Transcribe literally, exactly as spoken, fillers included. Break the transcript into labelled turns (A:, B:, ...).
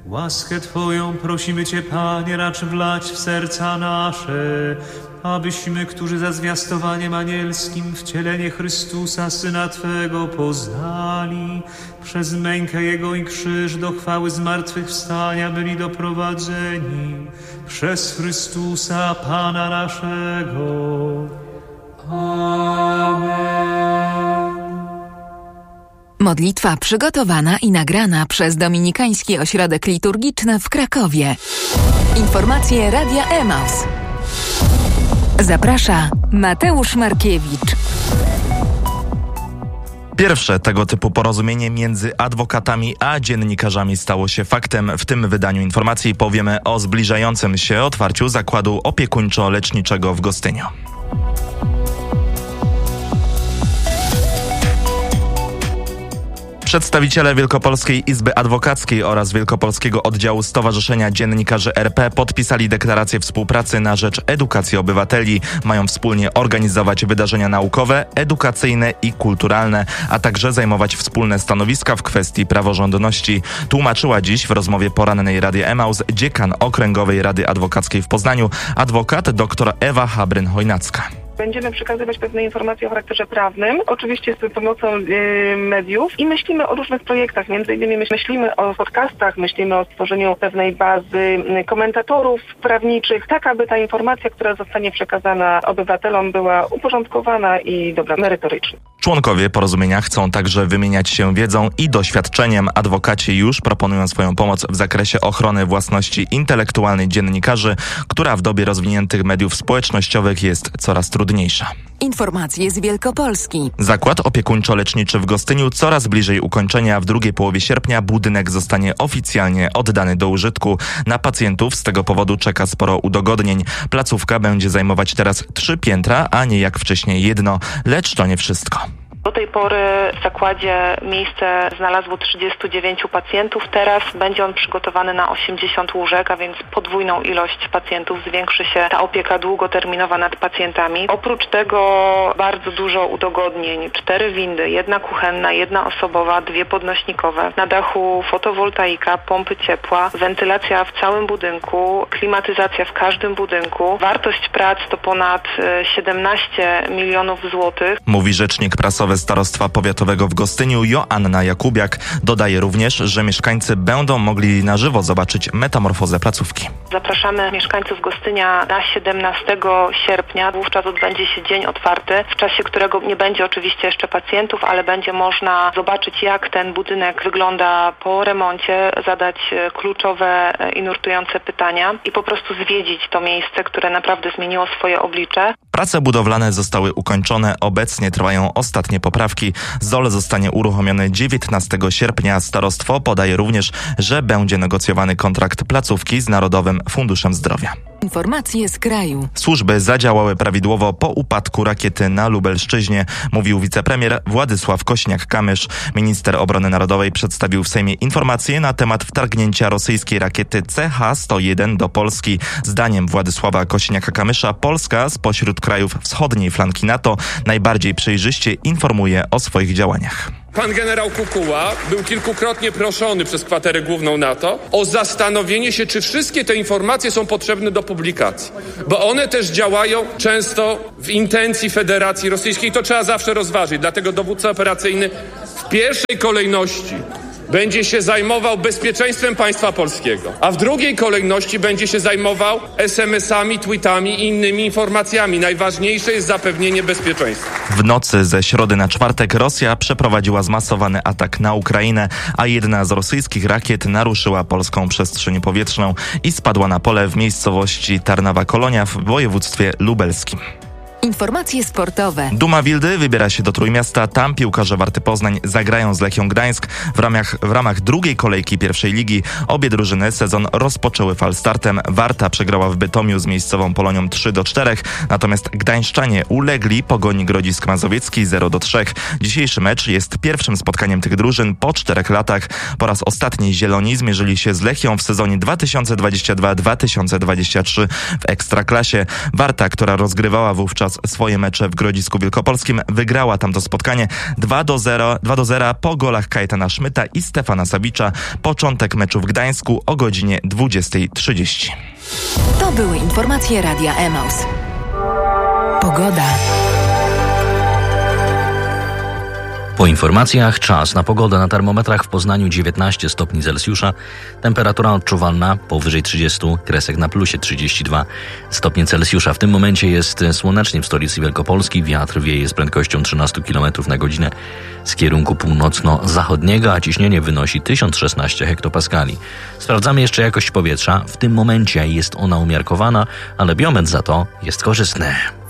A: Łaskę Twoją prosimy Cię, Panie, racz wlać w serca nasze, abyśmy, którzy za zwiastowaniem anielskim wcielenie Chrystusa, Syna Twego, poznali, przez mękę Jego i krzyż do chwały zmartwychwstania byli doprowadzeni, przez Chrystusa, Pana naszego. Amen.
B: Modlitwa przygotowana i nagrana przez Dominikański Ośrodek Liturgiczny w Krakowie. Informacje Radia Emaus. Zaprasza Mateusz Markiewicz.
C: Pierwsze tego typu porozumienie między adwokatami a dziennikarzami stało się faktem. W tym wydaniu informacji powiemy o zbliżającym się otwarciu zakładu opiekuńczo-leczniczego w Gostyniu. Przedstawiciele Wielkopolskiej Izby Adwokackiej oraz Wielkopolskiego Oddziału Stowarzyszenia Dziennikarzy R P podpisali deklarację współpracy na rzecz edukacji obywateli. Mają wspólnie organizować wydarzenia naukowe, edukacyjne i kulturalne, a także zajmować wspólne stanowiska w kwestii praworządności. Tłumaczyła dziś w rozmowie porannej Radia Emaus dziekan Okręgowej Rady Adwokackiej w Poznaniu, adwokat dr Ewa Habryn-Chojnacka.
D: Będziemy przekazywać pewne informacje o charakterze prawnym, oczywiście z pomocą yy, mediów i myślimy o różnych projektach, między innymi myślimy o podcastach, myślimy o stworzeniu pewnej bazy yy, komentatorów prawniczych, tak aby ta informacja, która zostanie przekazana obywatelom, była uporządkowana i dobra, merytoryczna.
C: Członkowie porozumienia chcą także wymieniać się wiedzą i doświadczeniem. Adwokaci już proponują swoją pomoc w zakresie ochrony własności intelektualnej dziennikarzy, która w dobie rozwiniętych mediów społecznościowych jest coraz trudniejsza.
B: Informacje z Wielkopolski.
C: Zakład opiekuńczo-leczniczy w Gostyniu coraz bliżej ukończenia. W drugiej połowie sierpnia budynek zostanie oficjalnie oddany do użytku. Na pacjentów z tego powodu czeka sporo udogodnień. Placówka będzie zajmować teraz trzy piętra, a nie jak wcześniej jedno. Lecz to nie wszystko.
D: Do tej pory w zakładzie miejsce znalazło trzydziestu dziewięciu pacjentów. Teraz będzie on przygotowany na osiemdziesiąt łóżek, a więc podwójną ilość pacjentów. Zwiększy się ta opieka długoterminowa nad pacjentami. Oprócz tego bardzo dużo udogodnień. Cztery windy, jedna kuchenna, jedna osobowa, dwie podnośnikowe. Na dachu fotowoltaika, pompy ciepła, wentylacja w całym budynku, klimatyzacja w każdym budynku. Wartość prac to ponad siedemnaście milionów złotych.
C: Mówi rzecznik prasowy Starostwa Powiatowego w Gostyniu Joanna Jakubiak. Dodaje również, że mieszkańcy będą mogli na żywo zobaczyć metamorfozę placówki.
D: Zapraszamy mieszkańców Gostynia na siedemnastego sierpnia. Wówczas odbędzie się dzień otwarty, w czasie którego nie będzie oczywiście jeszcze pacjentów, ale będzie można zobaczyć, jak ten budynek wygląda po remoncie, zadać kluczowe i nurtujące pytania i po prostu zwiedzić to miejsce, które naprawdę zmieniło swoje oblicze.
C: Prace budowlane zostały ukończone. Obecnie trwają ostatnie poprawki. Z o el zostanie uruchomiony dziewiętnastego sierpnia. Starostwo podaje również, że będzie negocjowany kontrakt placówki z Narodowym Funduszem Zdrowia.
B: Informacje z kraju.
C: Służby zadziałały prawidłowo po upadku rakiety na Lubelszczyźnie, mówił wicepremier Władysław Kośniak-Kamysz. Minister Obrony Narodowej przedstawił w Sejmie informacje na temat wtargnięcia rosyjskiej rakiety C H sto jeden do Polski. Zdaniem Władysława Kośniaka-Kamysza Polska spośród krajów wschodniej flanki NATO najbardziej przejrzyście informuje o swoich działaniach.
E: Pan generał Kukuła był kilkukrotnie proszony przez kwaterę główną NATO o zastanowienie się, czy wszystkie te informacje są potrzebne do publikacji. Bo one też działają często w intencji Federacji Rosyjskiej. To trzeba zawsze rozważyć. Dlatego dowódca operacyjny w pierwszej kolejności będzie się zajmował bezpieczeństwem państwa polskiego, a w drugiej kolejności będzie się zajmował es em esami, tweetami i innymi informacjami. Najważniejsze jest zapewnienie bezpieczeństwa.
C: W nocy ze środy na czwartek Rosja przeprowadziła zmasowany atak na Ukrainę, a jedna z rosyjskich rakiet naruszyła polską przestrzeń powietrzną i spadła na pole w miejscowości Tarnawa Kolonia w województwie lubelskim.
B: Informacje sportowe.
C: Duma Wildy wybiera się do Trójmiasta. Tam piłkarze Warty Poznań zagrają z Lechią Gdańsk. W ramach, w ramach drugiej kolejki pierwszej ligi obie drużyny sezon rozpoczęły falstartem. Warta przegrała w Bytomiu z miejscową Polonią trzy do czterech, natomiast gdańszczanie ulegli Pogoni Grodzisk Mazowiecki zero do trzech. Dzisiejszy mecz jest pierwszym spotkaniem tych drużyn po czterech latach. Po raz ostatni Zieloni zmierzyli się z Lechią w sezonie dwa tysiące dwudziestym drugim dwa tysiące dwudziestym trzecim w Ekstraklasie. Warta, która rozgrywała wówczas wówczas swoje mecze w Grodzisku Wielkopolskim. Wygrała tam to spotkanie dwa do zera po golach Kajetana Szmyta i Stefana Sawicza. Początek meczu w Gdańsku o godzinie dwudziestej trzydzieści.
B: To były informacje Radia Emaus. Pogoda.
F: Po informacjach czas na pogodę. Na termometrach w Poznaniu dziewiętnaście stopni Celsjusza. Temperatura odczuwalna powyżej trzydzieści, Kresek na plusie trzydzieści dwa stopnie Celsjusza. W tym momencie jest słonecznie w stolicy Wielkopolski. Wiatr wieje z prędkością trzynaście kilometrów na godzinę z kierunku północno-zachodniego, a ciśnienie wynosi tysiąc szesnaście hektopaskali. Sprawdzamy jeszcze jakość powietrza. W tym momencie jest ona umiarkowana, ale biometr za to jest korzystny.